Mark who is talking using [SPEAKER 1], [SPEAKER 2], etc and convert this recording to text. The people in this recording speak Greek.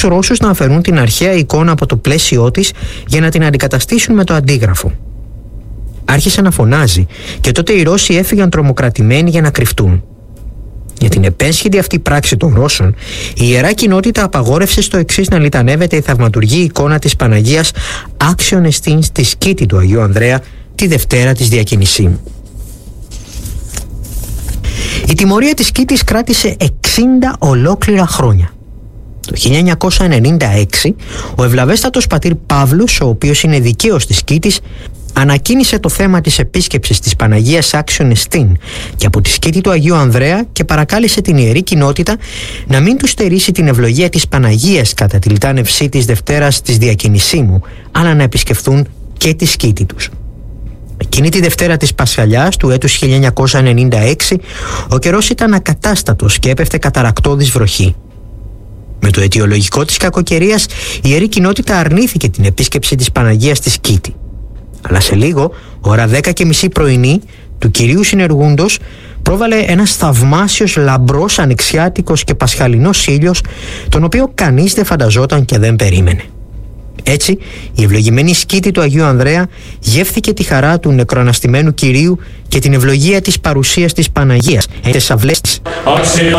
[SPEAKER 1] τους Ρώσους να αφαιρούν την αρχαία εικόνα από το πλαίσιό της για να την αντικαταστήσουν με το αντίγραφο. Άρχισε να φωνάζει και τότε οι Ρώσοι έφυγαν τρομοκρατημένοι για να κρυφτούν. Για την επέσχυντη αυτή πράξη των Ρώσων, η Ιερά Κοινότητα απαγόρευσε στο εξής να λιτανεύεται η θαυματουργή εικόνα της Παναγίας Άξιον Εστίν στη σκήτη του Αγίου Ανδρέα τη Δευτέρα της Διακινησίμου. Η τιμωρία της σκήτης κράτησε 60 ολόκληρα χρόνια. Το 1996, ο ευλαβέστατος πατήρ Παύλος, ο οποίος είναι δικαίος της σκήτης, ανακοίνησε το θέμα της επίσκεψης της Παναγίας Άξιον Εστίν και από τη σκήτη του Αγίου Ανδρέα και παρακάλεσε την Ιερή Κοινότητα να μην του στερήσει την ευλογία της Παναγίας κατά τη λιτάνευσή της Δευτέρας της Διακινησίμου, αλλά να επισκεφθούν και τη σκήτη τους. Εκείνη τη Δευτέρα της Πασχαλιάς του έτους 1996, ο καιρός ήταν ακατάστατος και έπεφτε καταρακτώδης βροχή. Με το αιτιολογικό της κακοκαιρίας, η Ιερή Κοινότητα αρνήθηκε την επίσκεψη της Παναγίας στη σκήτη. Αλλά σε λίγο, ώρα 10:30 πρωινή, του Κυρίου Συνεργούντος πρόβαλε ένας θαυμάσιος, λαμπρός, ανοιξιάτικος και πασχαλινός ήλιος, τον οποίο κανείς δεν φανταζόταν και δεν περίμενε. Έτσι, η ευλογημένη σκήτη του Αγίου Ανδρέα γεύθηκε τη χαρά του νεκροαναστημένου Κυρίου και την ευλογία της παρουσίας της Παναγίας.